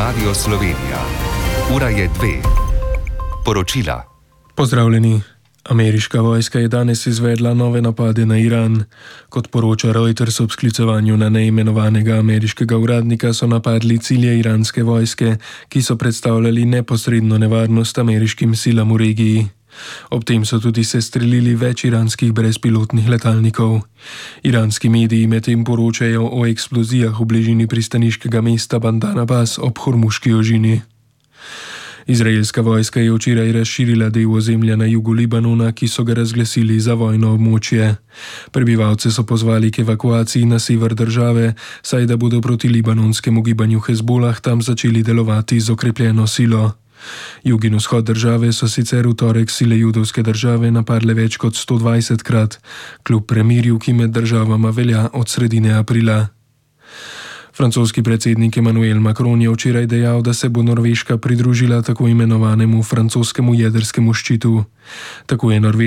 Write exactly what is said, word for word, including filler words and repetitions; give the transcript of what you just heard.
Radio Slovenija. Ura je dve. Poročila. Pozdravljeni. Ameriška vojska je danes izvedla nove napade na Iran. Kot poroča Reuters ob sklicevanju na neimenovanega ameriškega uradnika, so napadli cilje iranske vojske, ki so predstavljali neposredno nevarnost ameriškim silam v regiji. Ob tem so tudi sestrelili več iranskih brezpilotnih letalnikov. Iranski mediji medtem poročajo o eksplozijah v bližini pristaniškega mesta Bandar Abbas ob Hormuški ožini. Izraelska vojska je včeraj razširila del ozemlja na jugu Libanona, ki so ga razglasili za vojno območje. Prebivalce so pozvali k evakuaciji na sever države, saj da bodo proti libanonskemu gibanju Hezbolah tam začeli delovati z okrepljeno silo. Jug in vzhod države so sicer v torek sile judovske države napadle več kot sto dvajsetkrat, kljub premirju, ki med državama velja od sredine aprila. Francoski predsednik Emmanuel Macron je včeraj dejal, da se bo Norveška pridružila tako imenovanemu francoskemu jedrskemu ščitu. Tako je Norveška